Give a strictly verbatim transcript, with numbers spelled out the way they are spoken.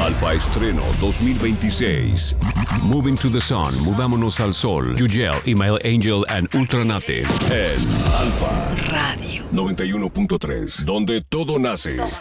Alfa Estreno dos mil veintiséis. Moving to the Sun, Mudámonos al Sol, Yugel, Email Angel and Ultranative. En Alfa Radio noventa y uno punto tres, donde todo nace.